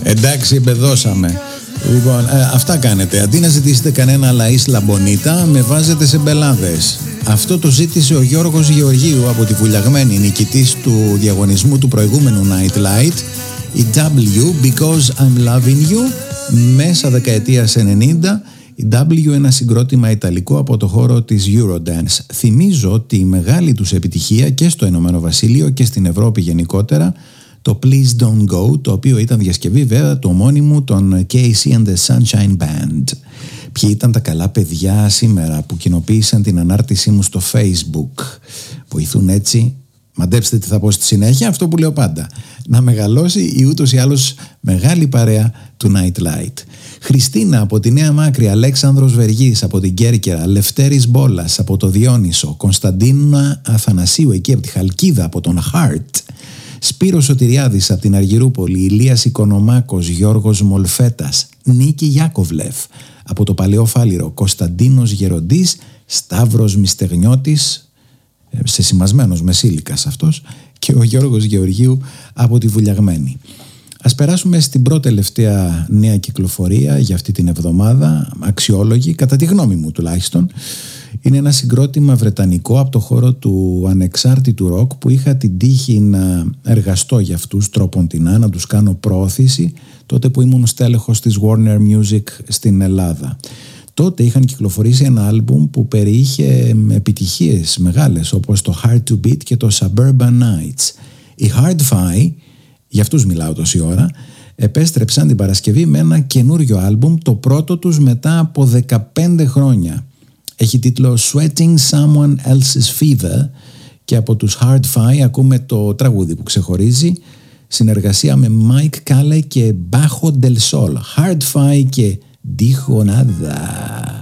Εντάξει, μπεδώσαμε. Λοιπόν, αυτά κάνετε. Αντί να ζητήσετε κανένα La Isla Bonita, με βάζετε σε μπελάδες. Αυτό το ζήτησε ο Γιώργος Γεωργίου από τη Βουλιαγμένη, νικητής του διαγωνισμού του προηγούμενου Night Light, η W, Because I'm Loving You, μέσα δεκαετίας 90. Η W, ένα συγκρότημα ιταλικό από το χώρο της Eurodance. Θυμίζω ότι η μεγάλη τους επιτυχία και στο Ηνωμένο Βασίλειο και στην Ευρώπη γενικότερα, το Please Don't Go, το οποίο ήταν διασκευή βέβαια του ομώνυμου των Casey and the Sunshine Band. Ποιοι ήταν τα καλά παιδιά σήμερα που κοινοποίησαν την ανάρτησή μου στο Facebook. Βοηθούν έτσι, μαντέψτε τι θα πω στη συνέχεια, αυτό που λέω πάντα, να μεγαλώσει η ούτως ή άλλως μεγάλη παρέα του Night Light. Χριστίνα από τη Νέα Μάκρη, Αλέξανδρος Βεργής από την Κέρκυρα, Λευτέρης Μπόλας από το Διόνυσο, Κωνσταντίνα Αθανασίου εκεί από τη Χαλκίδα από τον Heart, Σπύρος Σωτηριάδης από την Αργυρούπολη, Ηλίας Οικονομάκος, Γιώργος Μολφέτας, Νίκη Γιάκοβλεφ από το Παλαιό Φάληρο, Κωνσταντίνος Γεροντής, Σταύρος Μιστεγνιώτης, σεσημασμένος μεσήλικας αυτός, και ο Γιώργος Γεωργίου από τη Βουλιαγμένη. Ας περάσουμε στην πρώτη τελευταία νέα κυκλοφορία για αυτή την εβδομάδα, αξιόλογη, κατά τη γνώμη μου τουλάχιστον. Είναι ένα συγκρότημα βρετανικό από το χώρο του ανεξάρτητου ροκ που είχα την τύχη να εργαστώ για αυτούς τρόποντινά, να τους κάνω προώθηση τότε που ήμουν στέλεχος της Warner Music στην Ελλάδα. Τότε είχαν κυκλοφορήσει ένα άλμπουμ που περιείχε επιτυχίες μεγάλες όπως το Hard to Beat και το Suburban Nights. Οι Hard-Fi, για αυτούς μιλάω τόση ώρα, επέστρεψαν την Παρασκευή με ένα καινούριο άλμπουμ, το πρώτο τους μετά από 15 χρόνια. Έχει τίτλο Sweating Someone Else's Fever και από τους Hard-Fi ακούμε το τραγούδι που ξεχωρίζει, συνεργασία με Mike Kalle και Bajo del Sol. Hard-Fi και Dijo Nada.